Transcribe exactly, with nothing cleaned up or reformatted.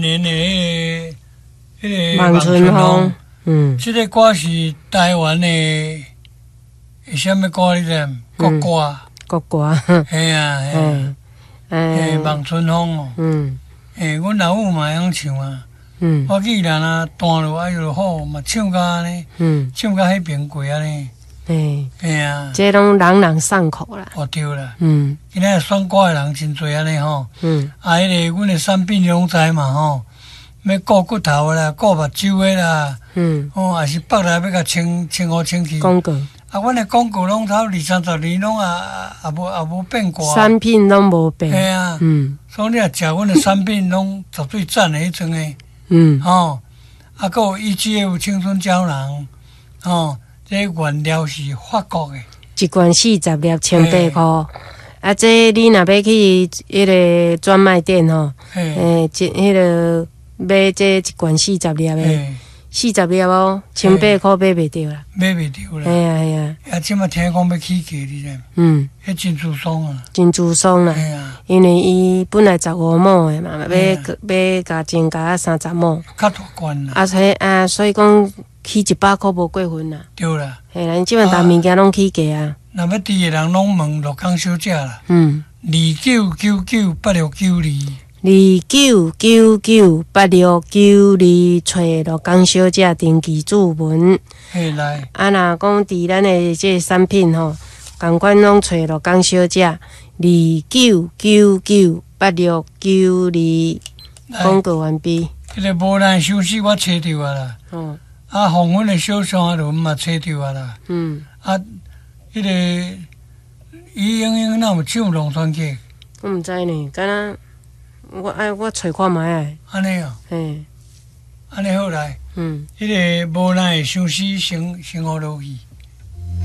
年的迄、那个迄个望春风，嗯， 这个歌是台湾的，什么歌你知？国歌， 国歌， 嘿啊，嘿，嘿，望春风哦，嗯，嘿，阮老母嘛会晓唱啊，嗯，我记得啊，弹落哎哟好，嘛唱甲安尼，嗯，唱甲迄边过安尼。嘿，嘿啊， 这拢朗朗上口啦。 哦，对啦，嗯，今仔选歌的人真侪安尼吼，嗯，啊，迄个阮的产品拢知嘛吼，要顾骨头啦，顾目睭的啦，嗯，哦，也是北来要甲清清好清气。 广告， 啊，阮的广告拢头二三十年拢啊也无也无变过。 产品拢无变。 嘿啊，嗯，所以你若食阮的产品拢绝对赞的迄种的，嗯，吼，啊，还有 E G F 青春胶囊，吼。这原料是法国的， 一罐四十粒，千八块。啊，这你若要去迄个专卖店吼，诶，即迄个买这一罐四十粒的，四十粒哦，千八块买袂着啦， 买袂着啦。 哎呀哎呀， 啊，即马听讲要起价，你知？嗯，迄真珠爽啊， 真珠爽啦。因为伊本来十五亩的嘛，要要甲增加三十亩， 较大罐啦。 啊，所以啊，所以讲。起一百块无过分啦， 对啦， 嘿啦，即摆逐物件拢起价啊。 若要滴的人拢问罗岗小姐啦，嗯，二九九九八六九二， 二九九九八六九二，找罗岗小姐登记注文。 嘿来， 啊，若讲伫咱的这产品吼，共款拢找罗岗小姐，二九九九八六九二，广告完毕。 迄个无咱休息，我找着啊啦。哦。啊，红粉的小双轮嘛找着啊啦，嗯，啊，迄、那个伊英英那有唱农村曲， 我毋知呢，敢若我爱我找看卖诶。 安尼哦，嘿，安尼好来，嗯，迄、那个无咱会伤死生生活落去。